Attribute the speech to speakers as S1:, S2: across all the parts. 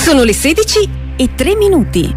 S1: Sono le 16:03.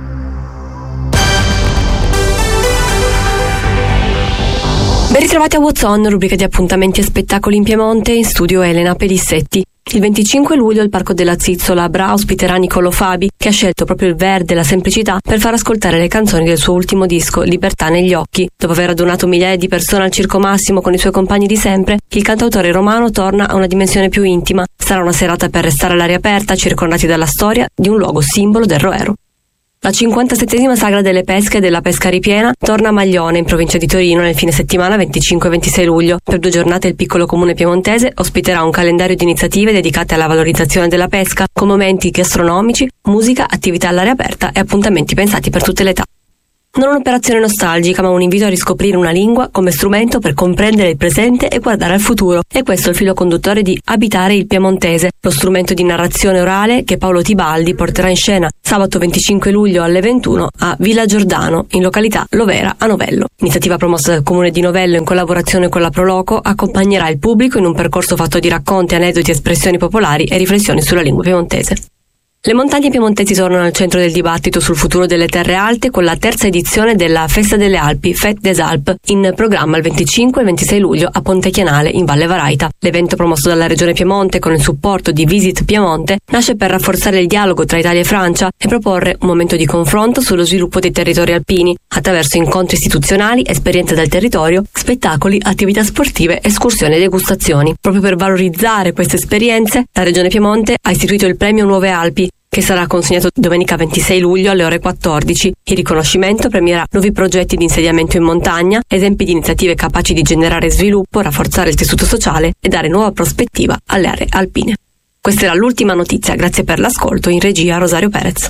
S1: Ben ritrovati a What's On, rubrica di appuntamenti e spettacoli in Piemonte, in studio Elena Pelissetti. Il 25 luglio il Parco della Zizzola a Bra ospiterà Niccolò Fabi, che ha scelto proprio il verde e la semplicità per far ascoltare le canzoni del suo ultimo disco, Libertà negli occhi. Dopo aver radunato migliaia di persone al Circo Massimo con i suoi compagni di sempre, il cantautore romano torna a una dimensione più intima. Sarà una serata per restare all'aria aperta, circondati dalla storia di un luogo simbolo del Roero. La 57esima Sagra delle Pesche della Pesca Ripiena torna a Maglione, in provincia di Torino, nel fine settimana 25-26 luglio. Per 2 giornate il piccolo comune piemontese ospiterà un calendario di iniziative dedicate alla valorizzazione della pesca, con momenti gastronomici, musica, attività all'aria aperta e appuntamenti pensati per tutte le età. Non un'operazione nostalgica, ma un invito a riscoprire una lingua come strumento per comprendere il presente e guardare al futuro. E questo è il filo conduttore di Abitare il Piemontese, lo strumento di narrazione orale che Paolo Tibaldi porterà in scena sabato 25 luglio alle 21 a Villa Giordano, in località Lovera a Novello. Iniziativa promossa dal Comune di Novello in collaborazione con la Proloco, accompagnerà il pubblico in un percorso fatto di racconti, aneddoti, espressioni popolari e riflessioni sulla lingua piemontese. Le montagne piemontesi tornano al centro del dibattito sul futuro delle terre alte con la terza edizione della Festa delle Alpi, Fête des Alpes, in programma il 25 e il 26 luglio a Ponte Chianale, in Valle Varaita. L'evento promosso dalla Regione Piemonte con il supporto di Visit Piemonte nasce per rafforzare il dialogo tra Italia e Francia e proporre un momento di confronto sullo sviluppo dei territori alpini, attraverso incontri istituzionali, esperienze del territorio, spettacoli, attività sportive, escursioni e degustazioni. Proprio per valorizzare queste esperienze, la Regione Piemonte ha istituito il Premio Nuove Alpi, che sarà consegnato domenica 26 luglio alle ore 14. Il riconoscimento premierà nuovi progetti di insediamento in montagna, esempi di iniziative capaci di generare sviluppo, rafforzare il tessuto sociale e dare nuova prospettiva alle aree alpine. Questa era l'ultima notizia, grazie per l'ascolto. In regia Rosario Perez.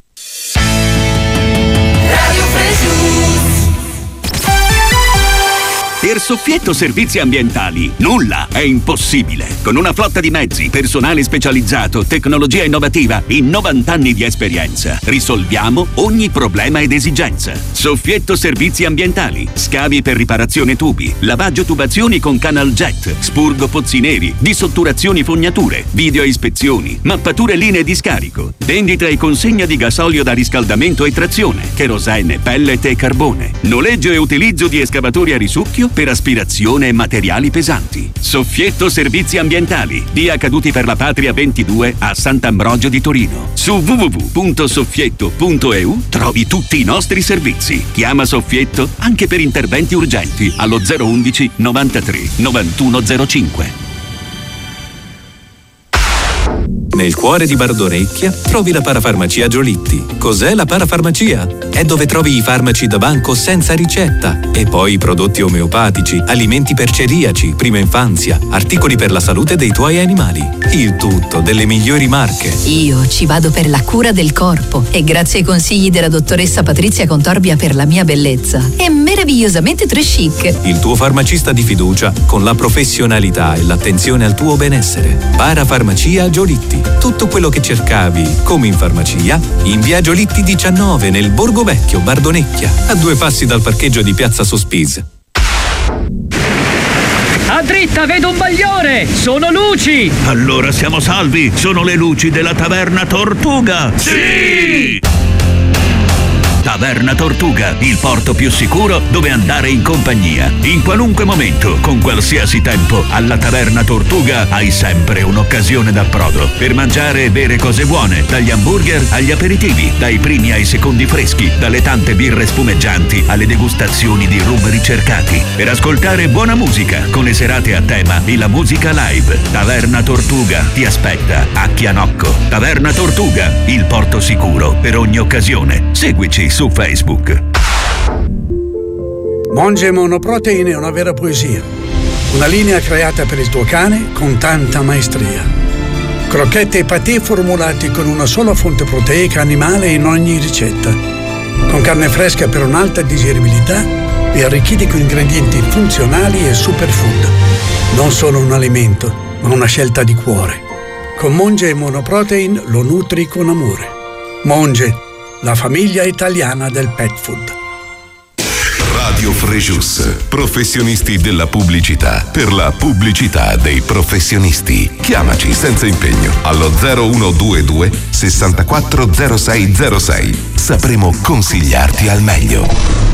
S2: Radio Fresh News.
S3: Per Soffietto Servizi Ambientali nulla è impossibile. Con una flotta di mezzi, personale specializzato, tecnologia innovativa, in 90 anni di esperienza, risolviamo ogni problema ed esigenza. Soffietto Servizi Ambientali, scavi per riparazione tubi, lavaggio tubazioni con canal jet, spurgo pozzi neri, dissotturazioni fognature, video ispezioni, mappature linee di scarico, vendita e consegna di gasolio da riscaldamento e trazione, cherosene, pellet e carbone, noleggio e utilizzo di escavatori a risucchio per aspirazione e materiali pesanti. Soffietto Servizi Ambientali, via Caduti per la Patria 22 a Sant'Ambrogio di Torino. Su www.soffietto.eu trovi tutti i nostri servizi. Chiama Soffietto anche per interventi urgenti allo 011 93 9105.
S4: Nel cuore di Bardonecchia trovi la parafarmacia Giolitti. Cos'è la parafarmacia? È dove trovi i farmaci da banco senza ricetta e poi i prodotti omeopatici, alimenti per celiaci, prima infanzia, articoli per la salute dei tuoi animali. Il tutto delle migliori marche.
S5: Io ci vado per la cura del corpo e grazie ai consigli della dottoressa Patrizia Contorbia per la mia bellezza. È meravigliosamente très chic.
S4: Il tuo farmacista di fiducia con la professionalità e l'attenzione al tuo benessere. Parafarmacia Giolitti. Tutto quello che cercavi, come in farmacia, in via Giolitti 19 nel Borgo Vecchio, Bardonecchia, a 2 passi dal parcheggio di Piazza Sospis.
S6: A dritta vedo un bagliore! Sono luci!
S7: Allora siamo salvi! Sono le luci della Taverna Tortuga! Sì! Taverna Tortuga, il porto più sicuro dove andare in compagnia. In qualunque momento, con qualsiasi tempo, alla Taverna Tortuga hai sempre un'occasione d'approdo per mangiare e bere cose buone, dagli hamburger agli aperitivi, dai primi ai secondi freschi, dalle tante birre spumeggianti alle degustazioni di rum ricercati, per ascoltare buona musica con le serate a tema e la musica live. Taverna Tortuga ti aspetta a Chianocco. Taverna Tortuga, il porto sicuro per ogni occasione. Seguici su Facebook.
S8: Monge Monoprotein è una vera poesia. Una linea creata per il tuo cane con tanta maestria. Crocchette e patè formulati con una sola fonte proteica animale in ogni ricetta. Con carne fresca per un'alta digeribilità e arricchiti con ingredienti funzionali e superfood. Non solo un alimento, ma una scelta di cuore. Con Monge Monoprotein lo nutri con amore. Monge, la famiglia italiana del pet food.
S9: Radio Frejus, professionisti della pubblicità, per la pubblicità dei professionisti. Chiamaci senza impegno allo 0122 64 0606. Sapremo consigliarti al meglio.